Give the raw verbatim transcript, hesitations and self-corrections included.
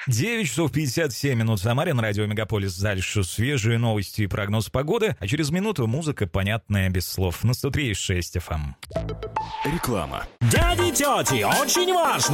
девять часов пятьдесят семь минут в Самаре, на радио Мегаполис. Дальше свежие новости и прогноз погоды, а через минуту музыка, понятная без слов, на сто три и шесть эф эм. Реклама. Дяди, тети, очень важно!